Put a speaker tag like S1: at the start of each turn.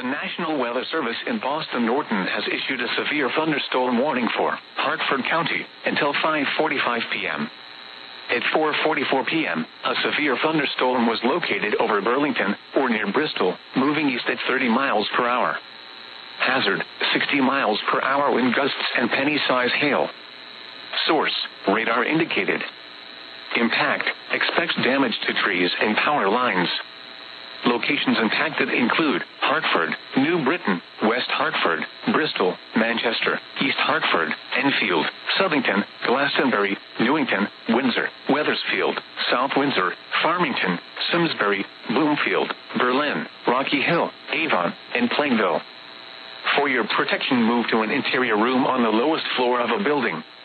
S1: The National Weather Service in Boston Norton has issued a severe thunderstorm warning for Hartford County until 5:45 p.m. At 4:44 p.m., a severe thunderstorm was located over Burlington, or near Bristol, moving east at 30 miles per hour. Hazard, 60 miles per hour wind gusts and penny-size hail. Source, radar indicated. Impact, expects damage to trees and power lines. Locations impacted include Hartford, New Britain, West Hartford, Bristol, Manchester, East Hartford, Enfield, Southington, Glastonbury, Newington, Windsor, Wethersfield, South Windsor, Farmington, Simsbury, Bloomfield, Berlin, Rocky Hill, Avon, and Plainville. For your protection, move to an interior room on the lowest floor of a building.